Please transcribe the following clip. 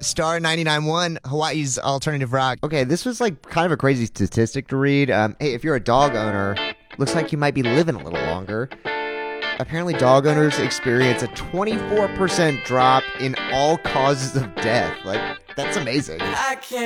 Star 99.1, Hawaii's alternative rock. Okay, this was like kind of a crazy statistic to read. Hey, if you're a dog owner, looks like you might be living a little longer. Apparently, dog owners experience a 24% drop in all causes of death. Like, that's amazing. I can't